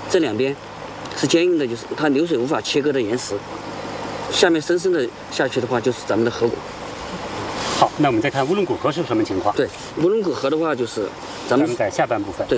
这两边是坚硬的，就是它流水无法切割的岩石。下面深深的下去的话，就是咱们的河谷。 好，那我们再看乌伦古河是什么情况？ 对，乌伦古河的话，就是咱们在下半部分。 对，